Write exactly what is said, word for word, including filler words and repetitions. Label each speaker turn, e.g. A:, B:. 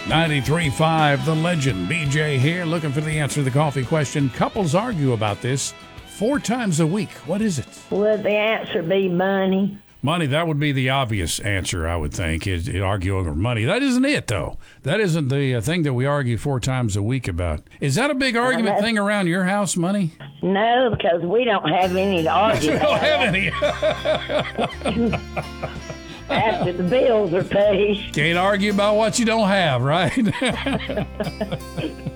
A: ninety-three point five, The Legend. B J here, looking for the answer to the coffee question. Couples argue about this four times a week. What is it?
B: Would the answer be money?
A: Money, that would be the obvious answer, I would think, is is arguing over money. That isn't it, though. That isn't the uh, thing that we argue four times a week about. Is that a big argument thing around your house, money?
B: No, because we don't have any to argue
A: We don't
B: about
A: have any.
B: after the bills are paid.
A: Can't argue about what you don't have, right?